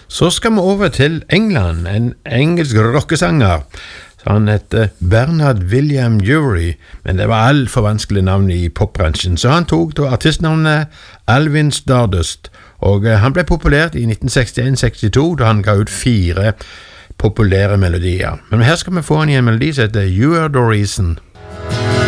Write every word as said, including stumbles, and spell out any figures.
Så skal vi over til England, en engelsk rockesanger. Så han heter Bernard William Ury, men det var alt for vanskelig navn i popbransjen, så han tok da artistnavnet Alvin Stardust, og han ble populært i nitten sekstien sekstito, da han ga ut fire populære melodier. Men her skal vi få han i en melodi som heter You Are The Reason.